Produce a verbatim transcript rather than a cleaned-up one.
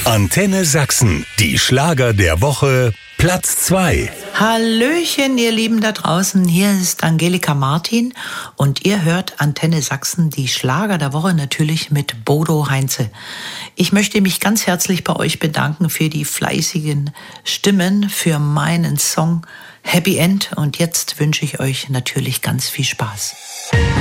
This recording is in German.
Antenne Sachsen, die Schlager der Woche, Platz zwei. Hallöchen, ihr Lieben da draußen, hier ist Angelika Martin und ihr hört Antenne Sachsen, die Schlager der Woche, natürlich mit Bodo Heinze. Ich möchte mich ganz herzlich bei euch bedanken für die fleißigen Stimmen für meinen Song Happy End und jetzt wünsche ich euch natürlich ganz viel Spaß.